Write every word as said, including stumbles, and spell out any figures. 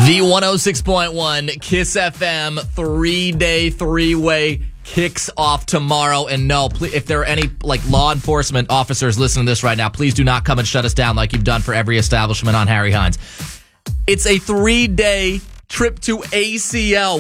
The one oh six point one Kiss F M three-day three-way kicks off tomorrow. And no, please, if there are any like law enforcement officers listening to this right now, please do not come and shut us down like you've done for every establishment on Harry Hines. It's a three-day trip to A C L.